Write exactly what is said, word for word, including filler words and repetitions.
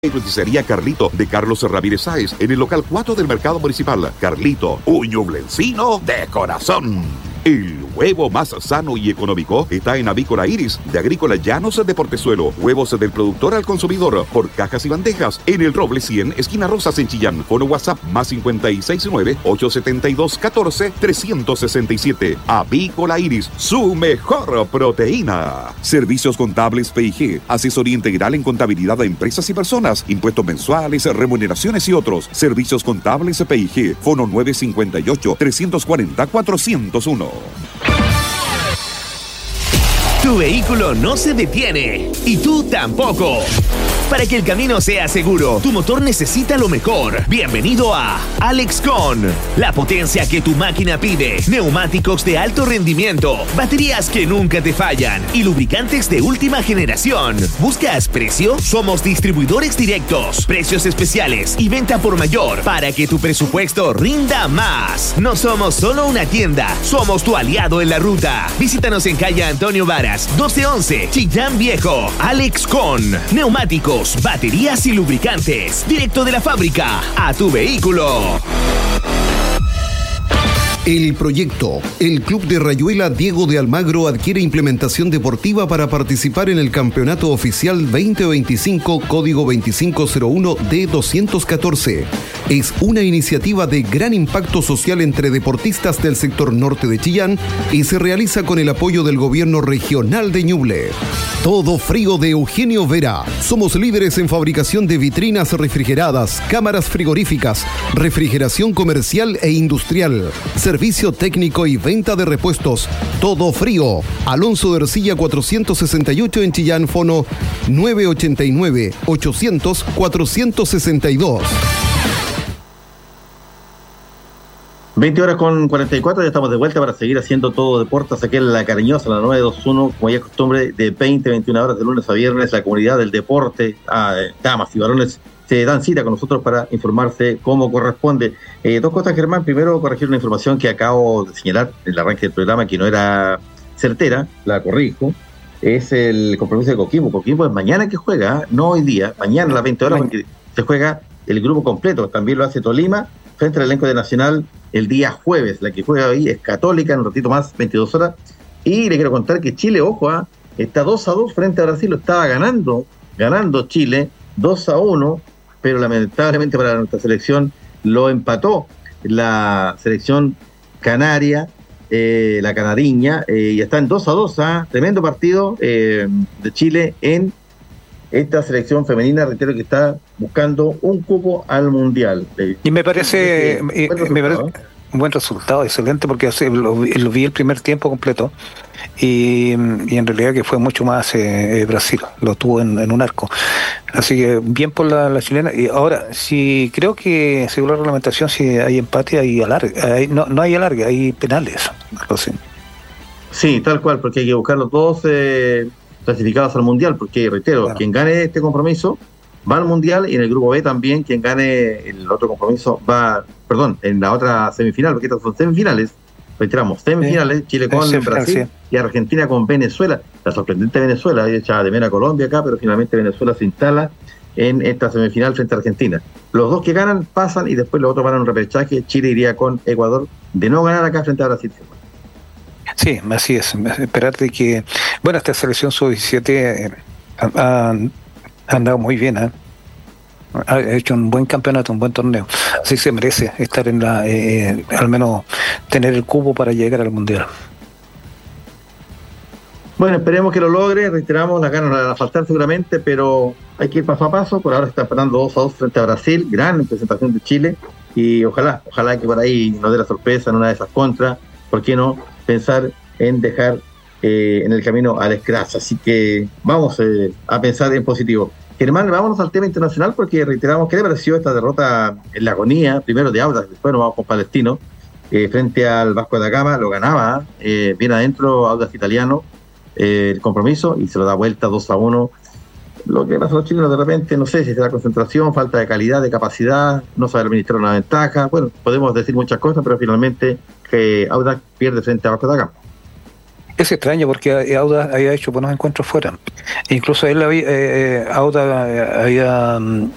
Roticería Carlito de Carlos Ramírez Sáez en el local cuatro del Mercado Municipal. Carlito, un ñublencino de corazón. El huevo más sano y económico está en Avícola Iris, de Agrícola Llanos de Portezuelo. Huevos del productor al consumidor, por cajas y bandejas, en el Roble cien, esquina Rosas en Chillán. Fono WhatsApp más cincuenta y seis nueve, ochocientos setenta y dos, catorce, trescientos sesenta y siete. Avícola Iris, su mejor proteína. Servicios contables P I G, asesoría integral en contabilidad a empresas y personas, impuestos mensuales, remuneraciones y otros. Servicios contables P I G, fono nueve cinco ocho, tres cuatro cero, cuatro cero uno. Tu vehículo no se detiene y tú tampoco. Para que el camino sea seguro, tu motor necesita lo mejor. Bienvenido a Alexcon. La potencia que tu máquina pide. Neumáticos de alto rendimiento, baterías que nunca te fallan y lubricantes de última generación. ¿Buscas precio? Somos distribuidores directos, precios especiales y venta por mayor para que tu presupuesto rinda más. No somos solo una tienda, somos tu aliado en la ruta. Visítanos en calle Antonio Varas, doce once, Chillán Viejo. Alexcon. Neumáticos, baterías y lubricantes, directo de la fábrica a tu vehículo. El proyecto. El Club de Rayuela Diego de Almagro adquiere implementación deportiva para participar en el Campeonato Oficial veinte veinticinco, código veinticinco cero uno D doscientos catorce. Es una iniciativa de gran impacto social entre deportistas del sector norte de Chillán y se realiza con el apoyo del Gobierno Regional de Ñuble. Todo Frío de Eugenio Vera. Somos líderes en fabricación de vitrinas refrigeradas, cámaras frigoríficas, refrigeración comercial e industrial, servicio técnico y venta de repuestos. Todo Frío. Alonso de Ercilla cuatrocientos sesenta y ocho en Chillán, fono nueve ocho nueve, ochocientos, cuatrocientos sesenta y dos. veinte horas con cuarenta y cuatro, ya estamos de vuelta para seguir haciendo todo deportes aquí en La Cariñosa, la nueve dos uno, como ya es costumbre, de veinte a veintiuna horas de lunes a viernes. La comunidad del deporte, ah, damas y varones, se dan cita con nosotros para informarse como corresponde. Eh, dos cosas, Germán. Primero, corregir una información que acabo de señalar en el arranque del programa, que no era certera, la corrijo. Es el compromiso de Coquimbo. Coquimbo es mañana que juega, no hoy día, mañana a las veinte horas, porque se juega el grupo completo. También lo hace Tolima frente al elenco de Nacional el día jueves. La que juega hoy es Católica, en un ratito más, veintidós horas. Y le quiero contar que Chile, ojo, ¿eh? está dos a dos frente a Brasil. Lo estaba ganando, ganando Chile, dos a uno, pero lamentablemente para nuestra selección lo empató la selección canaria, eh, la canariña, eh, y está en dos a dos, ¿eh? Tremendo partido eh, de Chile en esta selección femenina, reitero, que está buscando un cupo al Mundial. Y me parece, eh, me parece un buen resultado, excelente, porque lo, lo vi el primer tiempo completo y, y en realidad que fue mucho más eh, Brasil, lo tuvo en, en un arco. Así que bien por la, la chilena. Y ahora, si creo que según la reglamentación, si hay empate, hay alargue. Hay, no, no hay alargue, hay penales. Algo así. Sí, tal cual, porque hay que buscar los dos eh, clasificados al Mundial, porque reitero, claro, quien gane este compromiso va al Mundial, y en el grupo B también quien gane el otro compromiso va, perdón, en la otra semifinal, porque estas son semifinales, reiteramos, semifinales, sí. Chile con sí, Brasil, sí, y Argentina con Venezuela. La sorprendente Venezuela, echada de menos a Colombia acá, pero finalmente Venezuela se instala en esta semifinal frente a Argentina. Los dos que ganan pasan, y después los otros van a un repechaje. Chile iría con Ecuador de no ganar acá frente a Brasil. Sí, así es. Esperar de que, bueno, esta selección sub diecisiete eh, ha, ha andado muy bien, ¿eh? Ha hecho un buen campeonato, un buen torneo. Así se merece estar en la, eh, al menos tener el cupo para llegar al Mundial. Bueno, esperemos que lo logre. Reiteramos, las ganas van a faltar seguramente, pero hay que ir paso a paso. Por ahora está esperando dos a dos frente a Brasil. Gran presentación de Chile, y ojalá, ojalá que por ahí nos dé la sorpresa en una de esas contras. ¿Por qué no pensar en dejar eh, en el camino al Scratch? Así que vamos eh, a pensar en positivo. Germán, vámonos al tema internacional, porque reiteramos, ¿qué le pareció esta derrota en la agonía? Primero de Audax, después nos vamos con Palestino, eh, frente al Vasco da Gama. Lo ganaba, eh, bien adentro Audax italiano, eh, el compromiso, y se lo da vuelta dos a uno. Lo que pasa a los chilenos de repente, no sé si es la concentración, falta de calidad, de capacidad, no saber administrar una ventaja. Bueno, podemos decir muchas cosas, pero finalmente que Audax pierde frente a Vasco da Gama. Es extraño, porque Audax había hecho buenos encuentros fuera. Incluso él había, eh, Audax había